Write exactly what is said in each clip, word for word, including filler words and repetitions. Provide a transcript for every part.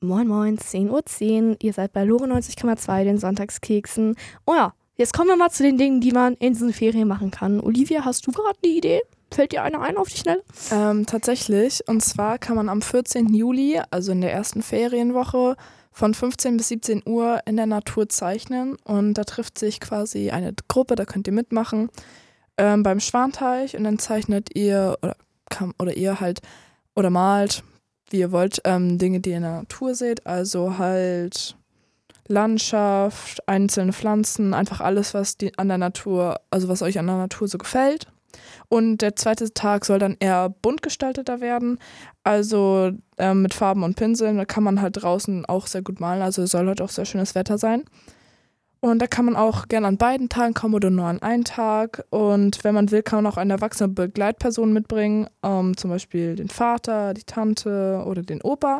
Moin Moin, zehn Uhr zehn. Ihr seid bei Lore neunzig Komma zwei, den Sonntagskeksen. Oh ja, jetzt kommen wir mal zu den Dingen, die man in diesen Ferien machen kann. Olivia, hast du gerade eine Idee? Fällt dir eine ein auf die Schnelle? Ähm, tatsächlich. Und zwar kann man am vierzehnten Juli, also in der ersten Ferienwoche, von fünfzehn bis siebzehn Uhr in der Natur zeichnen. Und da trifft sich quasi eine Gruppe, da könnt ihr mitmachen, ähm, beim Schwanteich. Und dann zeichnet ihr oder, kann, oder ihr halt oder malt, wie ihr wollt, ähm, Dinge, die ihr in der Natur seht. Also halt Landschaft, einzelne Pflanzen, einfach alles, was die an der Natur, also was euch an der Natur so gefällt. Und der zweite Tag soll dann eher bunt gestalteter werden, also ähm, mit Farben und Pinseln. Da kann man halt draußen auch sehr gut malen, also es soll halt auch sehr schönes Wetter sein. Und da kann man auch gerne an beiden Tagen kommen oder nur an einem Tag. Und wenn man will, kann man auch eine erwachsene Begleitperson mitbringen, ähm, zum Beispiel den Vater, die Tante oder den Opa.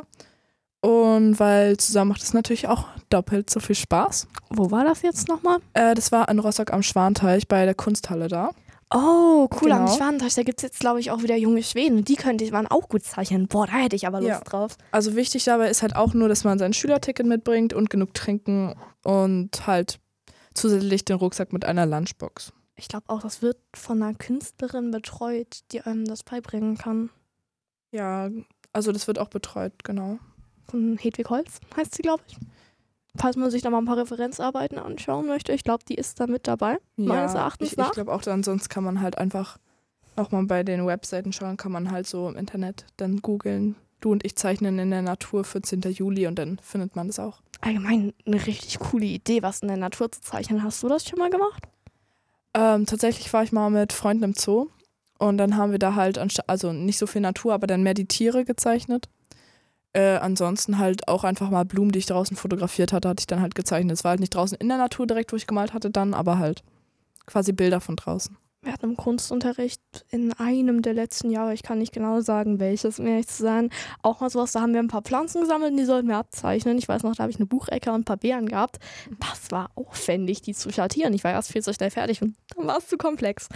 Und weil zusammen macht es natürlich auch doppelt so viel Spaß. Wo war das jetzt nochmal? Äh, das war in Rostock am Schwanteich bei der Kunsthalle da. Oh, cool, Genau. am Schwanenteich, da gibt es jetzt, glaube ich, auch wieder junge Schweden. Und die könnte man auch gut zeichnen. Boah, da hätte ich aber Lust Ja. drauf. Also wichtig dabei ist halt auch nur, dass man sein Schülerticket mitbringt und genug trinken und halt zusätzlich den Rucksack mit einer Lunchbox. Ich glaube auch, das wird von einer Künstlerin betreut, die einem das beibringen kann. Ja, also das wird auch betreut, genau. Von Hedwig Holz heißt sie, glaube ich. Falls man sich da mal ein paar Referenzarbeiten anschauen möchte. Ich glaube, die ist da mit dabei, meines Ja, Erachtens ich, nach. ich glaube auch, dann sonst kann man halt einfach auch mal bei den Webseiten schauen, kann man halt so im Internet dann googeln. Du und ich zeichnen in der Natur, vierzehnten Juli, und dann findet man das auch. Allgemein eine richtig coole Idee, was in der Natur zu zeichnen. Hast du das schon mal gemacht? Ähm, tatsächlich war ich mal mit Freunden im Zoo und dann haben wir da halt, ansta- also nicht so viel Natur, aber dann mehr die Tiere gezeichnet. Äh, ansonsten halt auch einfach mal Blumen, die ich draußen fotografiert hatte, hatte ich dann halt gezeichnet. Es war halt nicht draußen in der Natur direkt, wo ich gemalt hatte dann, aber halt quasi Bilder von draußen. Wir hatten im Kunstunterricht in einem der letzten Jahre, ich kann nicht genau sagen, welches, um ehrlich zu sein, auch mal sowas, da haben wir ein paar Pflanzen gesammelt und die sollten wir abzeichnen. Ich weiß noch, da habe ich eine Buchecke und ein paar Beeren gehabt. Das war aufwendig, die zu schattieren. Ich war erst viel zu schnell fertig und dann war es zu komplex.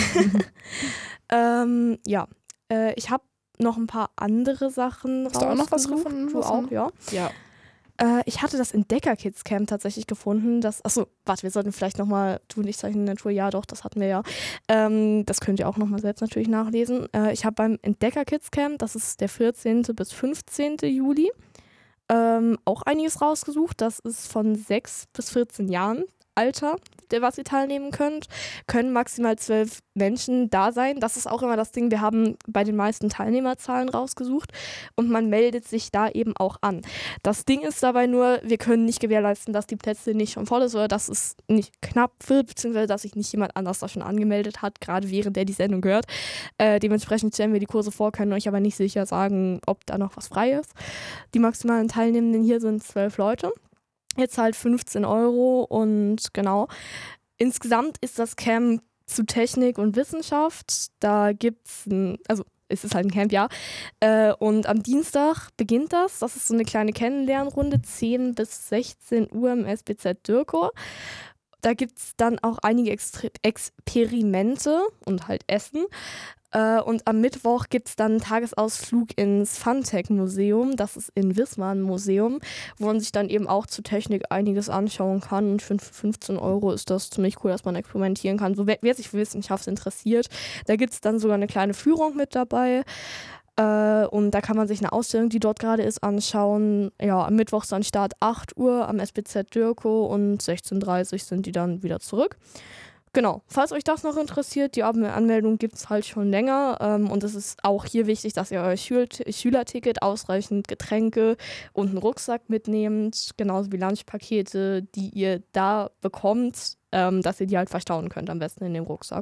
ähm, ja, äh, ich habe noch ein paar andere Sachen Hast du auch noch was rausgesucht. gefunden? Du Was auch, noch? ja. Ja. Äh, ich hatte das Entdecker-Kids-Camp tatsächlich gefunden. Das, achso, warte, wir sollten vielleicht nochmal, du und ich zeichnen in der Natur, ja doch, das hatten wir ja. Ähm, das könnt ihr auch nochmal selbst natürlich nachlesen. Äh, ich habe beim Entdecker-Kids-Camp, das ist der vierzehnten bis fünfzehnten Juli, ähm, auch einiges rausgesucht. Das ist von sechs bis vierzehn Jahren Alter, der was ihr teilnehmen könnt. Können maximal zwölf Menschen da sein. Das ist auch immer das Ding, wir haben bei den meisten Teilnehmerzahlen rausgesucht und man meldet sich da eben auch an. Das Ding ist dabei nur, wir können nicht gewährleisten, dass die Plätze nicht schon voll ist oder dass es nicht knapp wird, beziehungsweise dass sich nicht jemand anders da schon angemeldet hat, gerade während der die Sendung hört. Äh, dementsprechend stellen wir die Kurse vor, können euch aber nicht sicher sagen, ob da noch was frei ist. Die maximalen Teilnehmenden hier sind zwölf Leute. Jetzt halt fünfzehn Euro und genau. Insgesamt ist das Camp zu Technik und Wissenschaft. Da gibt's ein, also es ist halt ein Camp, ja. Äh, und am Dienstag beginnt das. Das ist so eine kleine Kennenlernrunde, zehn bis sechzehn Uhr im S B Z Dürkow. Da gibt es dann auch einige Extre- Experimente und halt Essen. Äh, und am Mittwoch gibt es dann einen Tagesausflug ins Funtech-Museum. Das ist in Wismar ein Museum, wo man sich dann eben auch zu Technik einiges anschauen kann. Und für fünfzehn Euro ist das ziemlich cool, dass man experimentieren kann. So, wer, wer sich für Wissenschaft interessiert, da gibt es dann sogar eine kleine Führung mit dabei. Äh, und da kann man sich eine Ausstellung, die dort gerade ist, anschauen. Ja, am Mittwoch ist dann Start acht Uhr am S B Z Dürkow und sechzehn Uhr dreißig sind die dann wieder zurück. Genau, falls euch das noch interessiert, die Anmeldung gibt es halt schon länger ähm, und es ist auch hier wichtig, dass ihr euer Schül- Schülerticket, ausreichend Getränke und einen Rucksack mitnehmt, genauso wie Lunchpakete, die ihr da bekommt, ähm, dass ihr die halt verstauen könnt, am besten in dem Rucksack.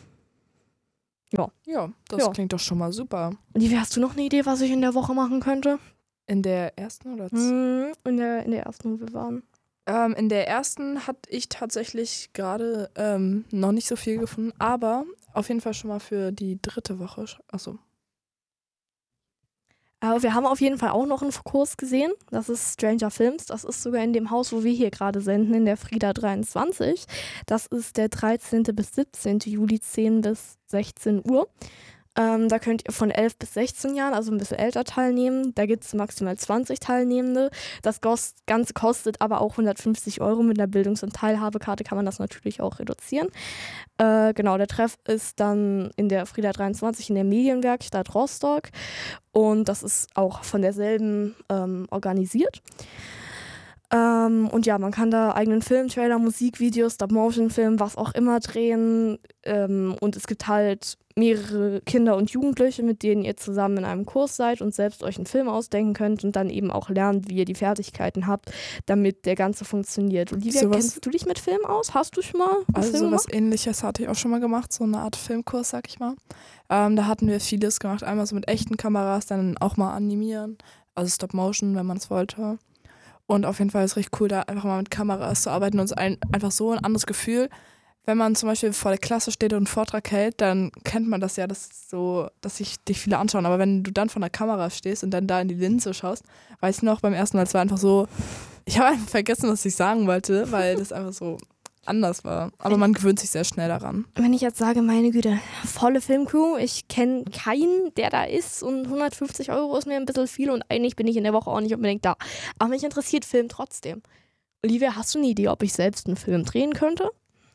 Ja. Ja, das Ja. klingt doch schon mal super. Olivia, hast du noch eine Idee, was ich in der Woche machen könnte? In der ersten oder z- Hm, in der, in der ersten, wo wir waren. ähm, in der ersten hatte ich tatsächlich gerade ähm, noch nicht so viel gefunden, aber auf jeden Fall schon mal für die dritte Woche. Achso. Aber wir haben auf jeden Fall auch noch einen Kurs gesehen. Das ist Stranger Films. Das ist sogar in dem Haus, wo wir hier gerade senden, in der Frieda dreiundzwanzig. Das ist der dreizehnten bis siebzehnten Juli, zehn bis sechzehn Uhr. Ähm, da könnt ihr von elf bis sechzehn Jahren, also ein bisschen älter, teilnehmen. Da gibt es maximal zwanzig Teilnehmende. Das Ganze kostet aber auch hundertfünfzig Euro. Mit einer Bildungs- und Teilhabekarte kann man das natürlich auch reduzieren. Äh, genau, der Treff ist dann in der Frieda dreiundzwanzig in der Medienwerkstatt Rostock. Und das ist auch von derselben ähm, organisiert. Ähm, und ja, man kann da eigenen Film, Trailer, Musikvideos, Stop-Motion-Film, was auch immer drehen. Ähm, und es gibt halt mehrere Kinder und Jugendliche, mit denen ihr zusammen in einem Kurs seid und selbst euch einen Film ausdenken könnt und dann eben auch lernt, wie ihr die Fertigkeiten habt, damit der Ganze funktioniert. Olivia, Sowas- kennst du dich mit Film aus? Hast du schon mal einen Also Film sowas gemacht? Ähnliches hatte ich auch schon mal gemacht, so eine Art Filmkurs, sag ich mal. Ähm, da hatten wir vieles gemacht, einmal so mit echten Kameras, dann auch mal animieren, also Stop-Motion, wenn man es wollte. Und auf jeden Fall ist es richtig cool, da einfach mal mit Kameras zu arbeiten und es ist ein, einfach so ein anderes Gefühl. Wenn man zum Beispiel vor der Klasse steht und einen Vortrag hält, dann kennt man das ja, dass, so, dass sich dich viele anschauen. Aber wenn du dann vor der Kamera stehst und dann da in die Linse schaust, weiß ich noch, beim ersten Mal, es war einfach so, ich habe einfach vergessen, was ich sagen wollte, weil das einfach so anders war. Aber man gewöhnt sich sehr schnell daran. Wenn ich jetzt sage, meine Güte, volle Filmcrew, ich kenne keinen, der da ist und hundertfünfzig Euro ist mir ein bisschen viel und eigentlich bin ich in der Woche auch nicht unbedingt da. Aber mich interessiert Film trotzdem. Olivia, hast du eine Idee, ob ich selbst einen Film drehen könnte?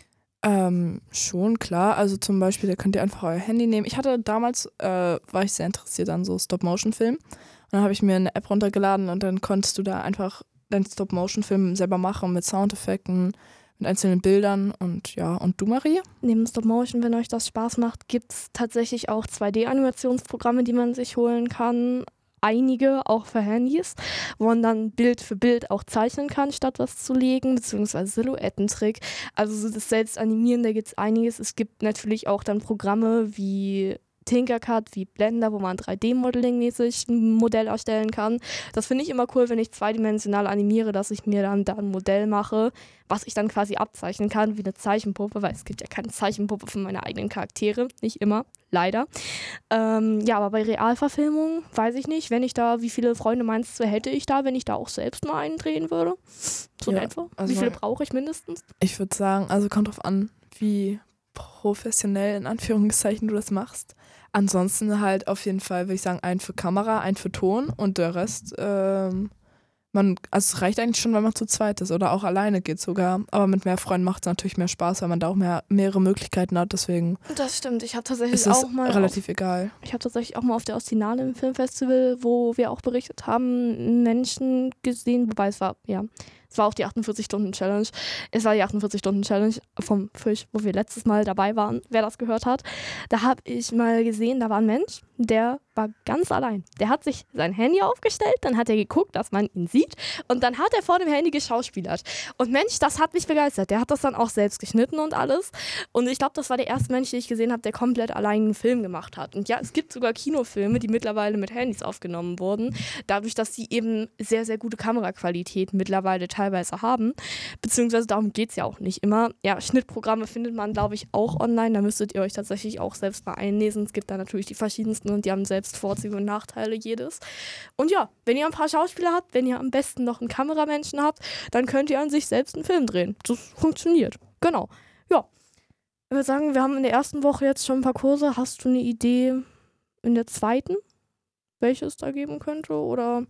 Ähm, schon, klar. Also zum Beispiel, da könnt ihr einfach euer Handy nehmen. Ich hatte damals, äh, war ich sehr interessiert an so Stop-Motion-Filmen. Und dann habe ich mir eine App runtergeladen und dann konntest du da einfach deinen Stop-Motion-Film selber machen mit Soundeffekten, mit einzelnen Bildern und ja. Und du, Marie? Neben Stop Motion, wenn euch das Spaß macht, gibt es tatsächlich auch zwei D-Animationsprogramme, die man sich holen kann. Einige auch für Handys, wo man dann Bild für Bild auch zeichnen kann, statt was zu legen, beziehungsweise Silhouettentrick. Also so das Selbstanimieren, da gibt es einiges. Es gibt natürlich auch dann Programme wie Tinkercad, wie Blender, wo man drei D-Modeling-mäßig ein Modell erstellen kann. Das finde ich immer cool, wenn ich zweidimensional animiere, dass ich mir dann da ein Modell mache, was ich dann quasi abzeichnen kann, wie eine Zeichenpuppe, weil es gibt ja keine Zeichenpuppe für meine eigenen Charaktere, nicht immer, leider. Ähm, ja, aber bei Realverfilmungen weiß ich nicht, wenn ich da, wie viele Freunde meinst du, hätte ich da, wenn ich da auch selbst mal einen drehen würde? So in Ja, etwa. also Wie viele mal- brauche ich mindestens? Ich würde sagen, also kommt drauf an, wie professionell in Anführungszeichen du das machst. Ansonsten halt auf jeden Fall, würde ich sagen, ein für Kamera, ein für Ton und der Rest, ähm, man, also es reicht eigentlich schon, wenn man zu zweit ist oder auch alleine geht sogar. Aber mit mehr Freunden macht es natürlich mehr Spaß, weil man da auch mehr, mehrere Möglichkeiten hat. Deswegen Das stimmt. Ich habe tatsächlich ist es auch mal relativ egal. Ich habe tatsächlich auch mal auf der Ostinale im Filmfestival, wo wir auch berichtet haben, einen Menschen gesehen, wobei es war, ja, es war auch die achtundvierzig-Stunden-Challenge. Es war die achtundvierzig-Stunden-Challenge vom Fisch, wo wir letztes Mal dabei waren, wer das gehört hat. Da habe ich mal gesehen, da war ein Mensch, der war ganz allein. Der hat sich sein Handy aufgestellt, dann hat er geguckt, dass man ihn sieht und dann hat er vor dem Handy geschauspielert. Und Mensch, das hat mich begeistert. Der hat das dann auch selbst geschnitten und alles. Und ich glaube, das war der erste Mensch, den ich gesehen habe, der komplett allein einen Film gemacht hat. Und ja, es gibt sogar Kinofilme, die mittlerweile mit Handys aufgenommen wurden, dadurch, dass sie eben sehr, sehr gute Kameraqualität mittlerweile teilweise haben. Beziehungsweise darum geht es ja auch nicht immer. Ja, Schnittprogramme findet man, glaube ich, auch online. Da müsstet ihr euch tatsächlich auch selbst mal einlesen. Es gibt da natürlich die verschiedensten und die haben selbst Vorzüge und Nachteile jedes. Und ja, wenn ihr ein paar Schauspieler habt, wenn ihr am besten noch einen Kameramenschen habt, dann könnt ihr an sich selbst einen Film drehen. Das funktioniert. Genau. Ja. Ich würde sagen, wir haben in der ersten Woche jetzt schon ein paar Kurse. Hast du eine Idee in der zweiten, welche es da geben könnte? Oder?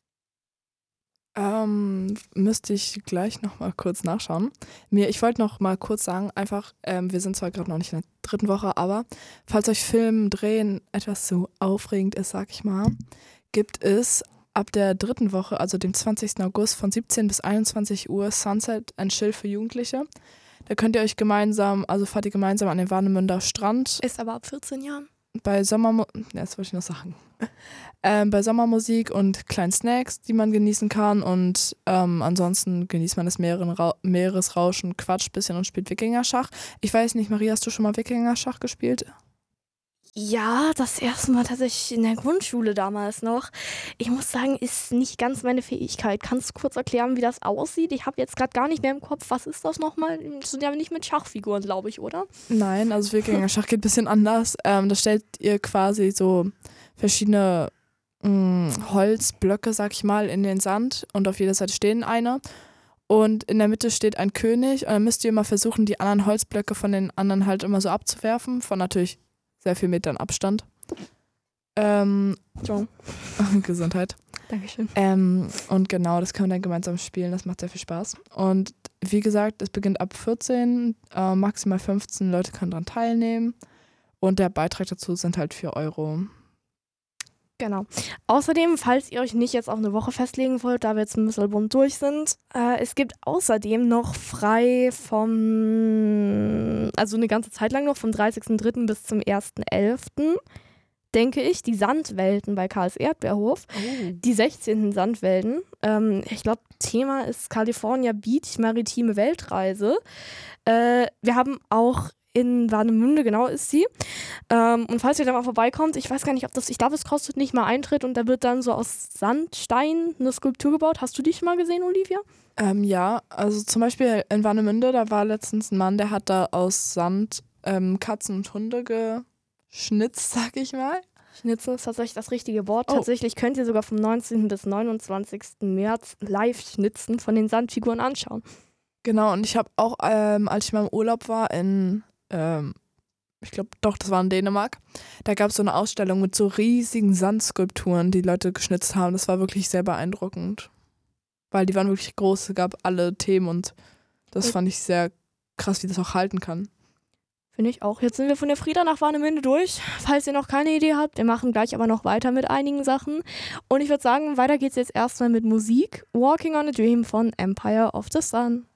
Ähm, müsste ich gleich noch mal kurz nachschauen. Mir, ich wollte noch mal kurz sagen, einfach, ähm, wir sind zwar gerade noch nicht in der dritten Woche, aber falls euch Film, Drehen etwas so aufregend ist, sag ich mal, gibt es ab der dritten Woche, also dem zwanzigsten August von siebzehn bis einundzwanzig Uhr Sunset and Chill für Jugendliche. Da könnt ihr euch gemeinsam, also fahrt ihr gemeinsam an den Warnemünder Strand. Ist aber ab vierzehn Jahren. Bei Sommermusik, ja, das wollte ich noch sagen, ähm, bei Sommermusik und kleinen Snacks, die man genießen kann und ähm, ansonsten genießt man das Meeren, Meeresrauschen, quatscht ein bisschen und spielt Wikingerschach. Ich weiß nicht, Marie, hast du schon mal Wikingerschach gespielt? Ja, das erste Mal tatsächlich in der Grundschule damals noch. Ich muss sagen, ist nicht ganz meine Fähigkeit. Kannst du kurz erklären, wie das aussieht? Ich habe jetzt gerade gar nicht mehr im Kopf, was ist das nochmal? Das sind ja nicht mit Schachfiguren, glaube ich, oder? Nein, also Wikingerschach geht ein bisschen anders. Ähm, da stellt ihr quasi so verschiedene mh, Holzblöcke, sag ich mal, in den Sand und auf jeder Seite stehen eine. Und in der Mitte steht ein König und dann müsst ihr immer versuchen, die anderen Holzblöcke von den anderen halt immer so abzuwerfen, von natürlich sehr viel Metern Abstand. Ähm, So. Gesundheit. Dankeschön. Ähm, und genau, das kann man dann gemeinsam spielen, das macht sehr viel Spaß. Und wie gesagt, es beginnt ab vierzehn, äh, maximal fünfzehn Leute können daran teilnehmen. Und der Beitrag dazu sind halt vier Euro. Genau. Außerdem, falls ihr euch nicht jetzt auf eine Woche festlegen wollt, da wir jetzt ein bisschen bunt durch sind, äh, es gibt außerdem noch frei vom, also eine ganze Zeit lang noch, vom dreißigsten dritten bis zum ersten elften denke ich, die Sandwelten bei Karls Erdbeerhof. Oh. Die sechzehnten Sandwelten. Ähm, ich glaube, Thema ist California Beach, maritime Weltreise. Äh, wir haben auch in Warnemünde, genau ist sie. Ähm, und falls ihr da mal vorbeikommt, ich weiß gar nicht, ob das, ich glaube, es kostet nicht mal Eintritt und da wird dann so aus Sandstein eine Skulptur gebaut. Hast du die schon mal gesehen, Olivia? Ähm, ja, also zum Beispiel in Warnemünde, da war letztens ein Mann, der hat da aus Sand ähm, Katzen und Hunde geschnitzt, sag ich mal. Schnitzen ist tatsächlich das richtige Wort. Oh. Tatsächlich könnt ihr sogar vom neunzehnten bis neunundzwanzigsten März Live-Schnitzen von den Sandfiguren anschauen. Genau, und ich habe auch, ähm, als ich mal im Urlaub war in, ähm, ich glaube, doch, das war in Dänemark, da gab es so eine Ausstellung mit so riesigen Sandskulpturen, die Leute geschnitzt haben. Das war wirklich sehr beeindruckend, weil die waren wirklich groß, es gab alle Themen und das Ja. fand ich sehr krass, wie das auch halten kann. Finde ich auch. Jetzt sind wir von der Frieda nach Warnemünde durch. Falls ihr noch keine Idee habt, wir machen gleich aber noch weiter mit einigen Sachen. Und ich würde sagen, weiter geht's jetzt erstmal mit Musik. Walking on a Dream von Empire of the Sun.